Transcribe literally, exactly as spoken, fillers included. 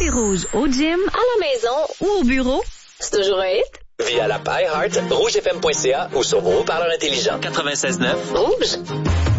Rouge au gym, à la maison ou au bureau, c'est toujours un hit. Via l'app iHeart, rougefm point c a ou sur vos haut-parleurs intelligents. quatre-vingt-seize neuf Rouge.